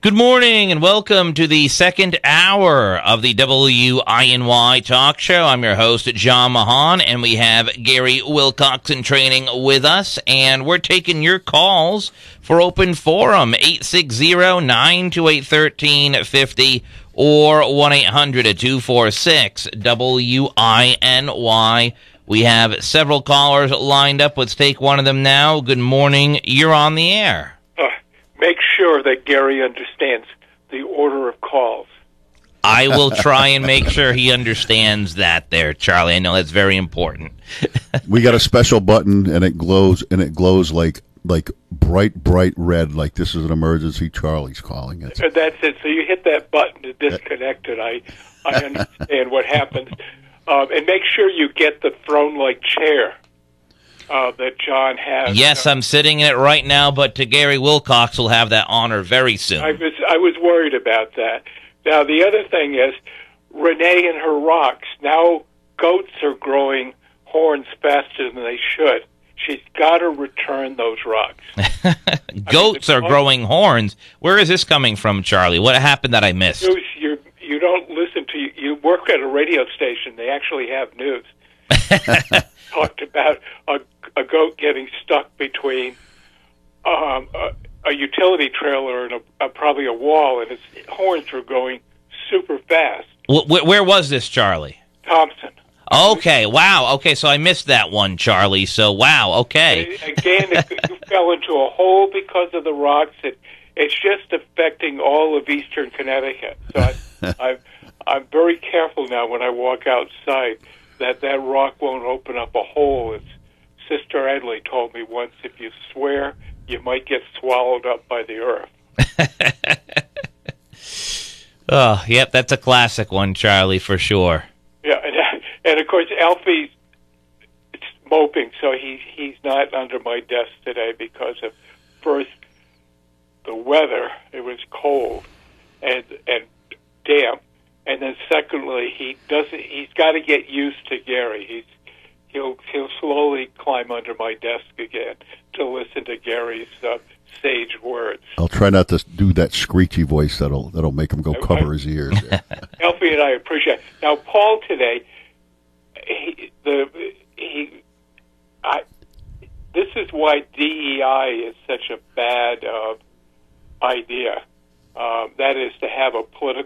Good morning and welcome to the second hour of the WINY Talk Show. I'm your host, John Mahan, and we have Gary Wilcoxon Training with us, and we're taking your calls for Open Forum, 860-928-1350 or 1-800-246-WINY. We have several callers lined up. Let's take one of them now. Good morning. You're on the air. Make sure that Gary understands the order of calls. I will try and make sure he understands that there, Charlie. I know that's very important. We got a special button, and it glows like bright red, like this is an emergency. Charlie's calling it. That's it. So you hit that button to disconnect it. I understand what happens. And make sure you get the throne-like chair that John has. Yes, I'm sitting in it right now, but Gary Wilcox will have that honor very soon. I was worried about that. Now, the other thing is, Renee and her rocks. Now, goats are growing horns faster than they should. She's got to return those rocks. Goats are growing horns. Where is this coming from, Charlie? What happened that I missed? You don't listen to... You work at a radio station. They actually have news. Talked about a goat getting stuck between a utility trailer and probably a wall, and its horns were going super fast. Where was this, Charlie? Thompson. Okay, wow. Okay, so I missed that one, Charlie. So, wow, okay. Again, you fell into a hole because of the rocks. It's just affecting all of eastern Connecticut. So I'm very careful now when I walk outside that rock won't open up a hole. As Sister Edley told me once, if you swear, you might get swallowed up by the earth. Oh, yep, that's a classic one, Charlie, for sure. Yeah, and of course, Alfie's moping, so he's not under my desk today because of, first, the weather. It was cold and damp. And then, secondly, he's got to get used to Gary. He'll slowly climb under my desk again to listen to Gary's sage words. I'll try not to do that screechy voice that'll make him go cover his ears. Elfie and I appreciate it. Now, Paul today, this is why DEI is such a bad idea. That is to have a political